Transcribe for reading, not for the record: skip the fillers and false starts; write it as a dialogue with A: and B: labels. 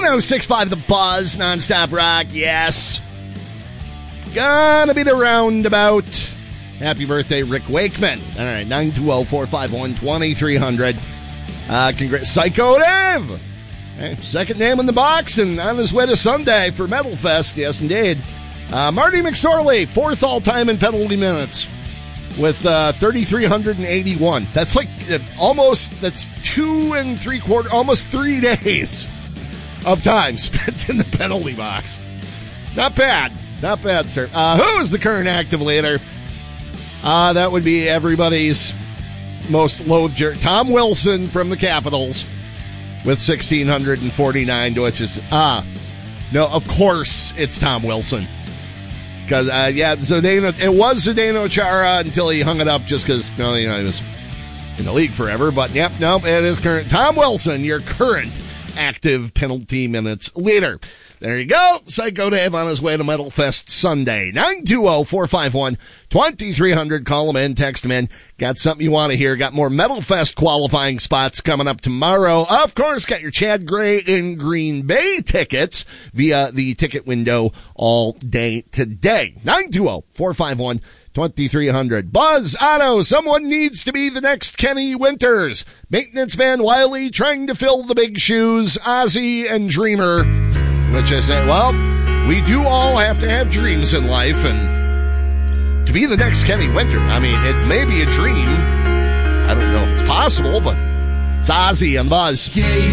A: 106.5 The Buzz, nonstop rock, yes. Gonna be the roundabout. Happy birthday, Rick Wakeman. All right, 920-451-2300. Congrats, Psycho Dave. Okay, second name in the box and on his way to Sunday for Metal Fest. Yes, indeed. Marty McSorley, fourth all-time in penalty minutes with 3,381. That's like that's 2 3/4, almost 3 days of time spent in the penalty box. Not bad. Not bad, sir. Who is the current active leader? That would be everybody's most loathed Tom Wilson from the Capitals with 1,649, which is, no, of course it's Tom Wilson. Because, it was Zdeno Chara until he hung it up just because, he was in the league forever. But, it is current. Tom Wilson, your current active penalty minutes leader. There you go. Psycho Dave on his way to Metal Fest Sunday. 920-451-2300. Call him in, text him in. Got something you want to hear. Got more Metal Fest qualifying spots coming up tomorrow. Of course, got your Chad Gray in Green Bay tickets via the ticket window all day today. 920-451-2300. Buzz Auto. Someone needs to be the next Kenny Winters. Maintenance man Wiley trying to fill the big shoes. Ozzy and Dreamer. Which I say, well, we do all have to have dreams in life, and to be the next Kenny Winter, it may be a dream. I don't know if it's possible, but it's Ozzy and Buzz.